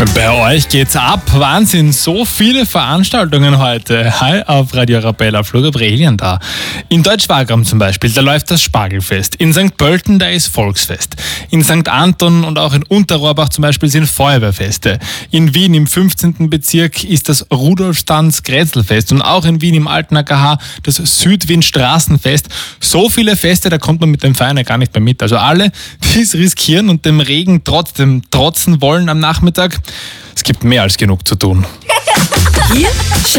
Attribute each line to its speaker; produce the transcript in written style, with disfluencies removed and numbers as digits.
Speaker 1: Bei euch geht's ab. Wahnsinn, so viele Veranstaltungen heute. Hi auf Radio Arabella, Flo Gabrielian da. In Deutsch-Wagram zum Beispiel, da läuft das Spargelfest. In St. Pölten, da ist Volksfest. In St. Anton und auch in Unterrohrbach zum Beispiel sind Feuerwehrfeste. In Wien im 15. Bezirk ist das Rudolf-Stanz-Grätzelfest und auch in Wien im alten AKH das Südwien-Straßenfest. So viele Feste, da kommt man mit dem Feiern ja gar nicht mehr mit. Also alle, die es riskieren und dem Regen trotzdem trotzen wollen am Nachmittag, es gibt mehr als genug zu tun.
Speaker 2: Hier